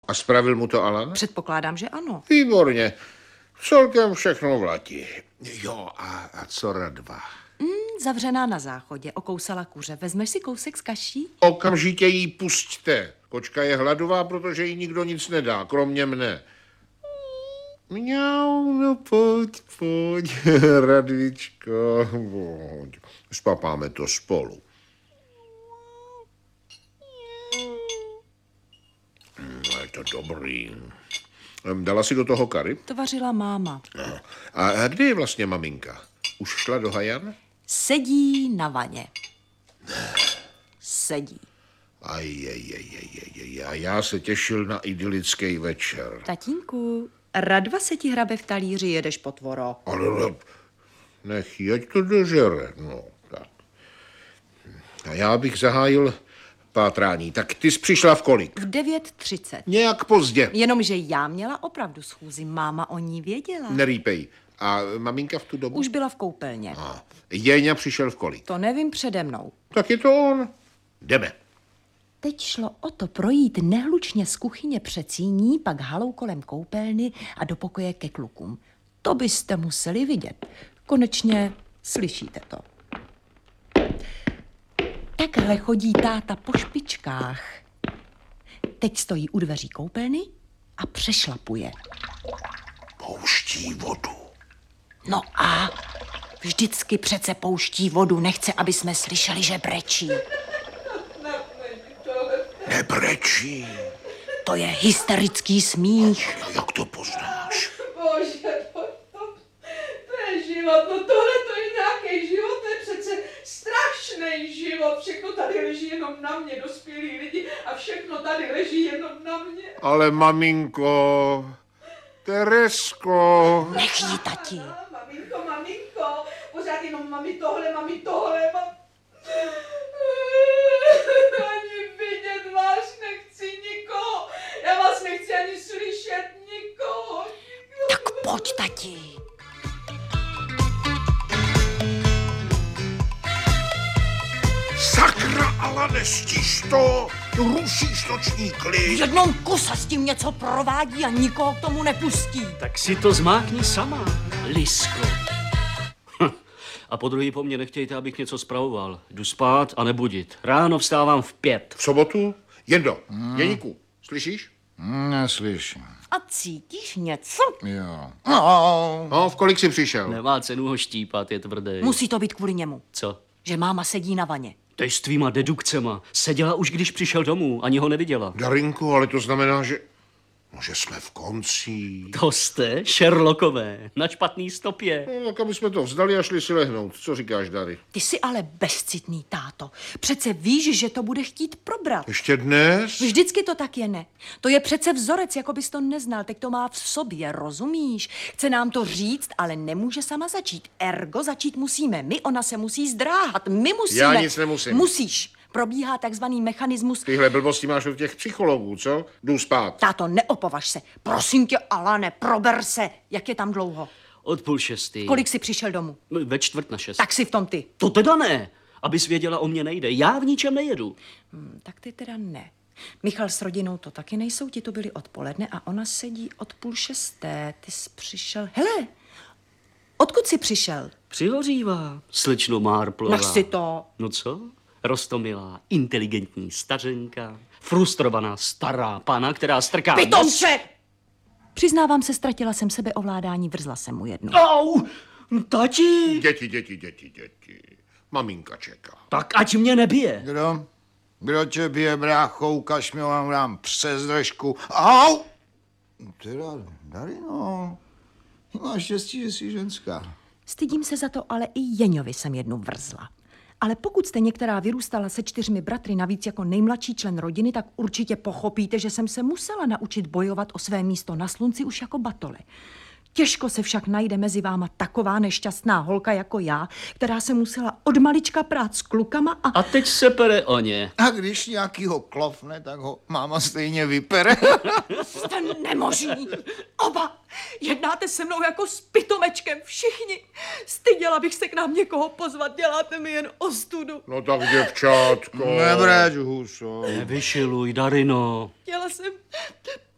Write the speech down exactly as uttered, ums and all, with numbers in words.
A spravil mu to Alan? Předpokládám, že ano. Výborně. Celkem všechno vlatí. Jo, a, a co Radva? Mm, zavřená na záchodě, okousala kuře. Vezmeš si kousek z kaší? Okamžitě jí pusťte. Kočka je hladová, protože jí nikdo nic nedá, kromě mne. Mňau, no pojď, pojď, Radvičko, pojď. Spapáme to spolu. No, je to dobrý. Dala si do toho kary? To vařila máma. No. A kde je vlastně maminka? Už šla do Hajan? Sedí na vaně. Sedí. Ajajajajajaj, a já se těšil na idylický večer. Tatínku, Radva se ti hrabe v talíři, jedeš potvoro. Ale nech jí, ať to dožere. No, tak. A já bych zahájil pátrání. Tak ty jsi přišla v kolik? V devět třicet. Nějak pozdě. Jenomže já měla opravdu schůzi, máma o ní věděla. Nerýpej. A maminka v tu dobu? Už byla v koupelně. A Jeňa přišel v kolik? To nevím přede mnou. Tak je to on. Jdeme. Teď šlo o to projít nehlučně z kuchyně před síní, pak halou kolem koupelny a do pokoje ke klukům. To byste museli vidět. Konečně slyšíte to. Takhle chodí táta po špičkách. Teď stojí u dveří koupelny a přešlapuje. Pouští vodu. No a vždycky přece pouští vodu, nechce, aby jsme slyšeli, že brečí. Nebrečí. To je hysterický smích. Jak to poznáš? Bože, to, to, to je život, no tohle to je nějaký život, to je přece strašný život. Všechno tady leží jenom na mě, dospělí lidi, a všechno tady leží jenom na mě. Ale maminko, Teresko. Nech jí, tati. A, maminko, maminko, pořád jenom mami tohle, mami tohle, mam... Ani vidět vás nechci nikoho, já vás nechci ani slyšet nikoho. Tak pojď, tati. Sakra, ale nestíš to. Rušíš noční V klid. jednom kuse s tím něco provádí a nikoho k tomu nepustí. Tak si to zmákni sama, Lisko. Hm. A po druhý po mně nechtějte, abych něco spravoval. Jdu spát a nebudit. Ráno vstávám v pět. V sobotu? Jendo, hmm. Jeníku, slyšíš? Neslyším. A cítíš něco? Jo. No. No, v kolik jsi přišel? Nemá cenu ho štípat, je tvrdý. Musí to být kvůli němu, Co? že máma sedí na vaně. Teď s tvýma dedukcema. Seděla už, když přišel domů, ani ho neviděla. Darinku, ale to znamená, že... No, že jsme v konci. To jste Sherlockové, na špatný stopě. No, tak aby jsme to vzdali a šli si lehnout. Co říkáš, Dary? Ty jsi ale bezcitný, táto. Přece víš, že to bude chtít probrat. Ještě dnes? Vždycky to tak je, ne. To je přece vzorec, jako bys to neznal, teď to má v sobě, rozumíš? Chce nám to říct, ale nemůže sama začít. Ergo začít musíme my, ona se musí zdráhat, my musíme. Já nic nemusím. Musíš. Probíhá takzvaný mechanismus. Tyhle blbosti máš od těch psychologů, co? Jdu spát. Táto, neopovaž se. Prosím tě, Alane, prober se. Jak je tam dlouho? Od půl šestý. Kolik jsi přišel domů? Ve čtvrt na šest. Tak si v tom ty. To teda ne. Abys věděla, o mě nejde. Já v ničem nejedu. Hmm, tak ty teda ne. Michal s rodinou to taky nejsou, ti to byli odpoledne a ona sedí od půl šesté. Ty jsi přišel... Hele, odkud jsi přišel? Přihořívá, slečno Marplová. Nech si to. No co? Rostomilá, inteligentní stařenka, frustrovaná stará pana, která strká... Pitomče! Přiznávám se, ztratila jsem sebeovládání, vrzla jsem mu jednu. Au! Tati! Děti, děti, děti, děti. Maminka čeká. Tak ať mě nebije. Kdo? Kdo tě bije, brácho, ukaž mi, vám dám přes držku. Au! Teda, Darino, máš štěstí, že jsi ženská. Stydím se za to, ale i Jeňovi jsem jednu vrzla. Ale pokud jste některá vyrůstala se čtyřmi bratry, navíc jako nejmladší člen rodiny, tak určitě pochopíte, že jsem se musela naučit bojovat o své místo na slunci už jako batole. Těžko se však najde mezi váma taková nešťastná holka jako já, která se musela od malička prát s klukama a... A teď se pere o ně. A když nějakýho klofne, tak ho máma stejně vypere. Jste nemožní. Oba. Jednáte se mnou jako s pitomečkem. Všichni. Styděla bych se k nám někoho pozvat. Děláte mi jen ostudu. No tak, děvčátko. Nebreč, huso. Nevyšiluj, Darino. Chtěla jsem